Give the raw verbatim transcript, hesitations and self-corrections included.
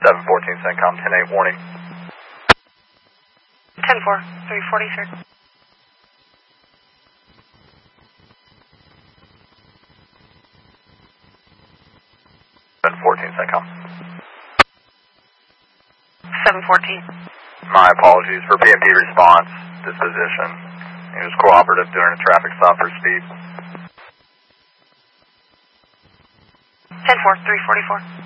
seven fourteen CENTCOM, ten eight warning. ten four, three forty-three. seven fourteen CENTCOM. seven fourteen. My apologies for P M P response, disposition. He was cooperative during a traffic stop for speed. ten four, three forty-four.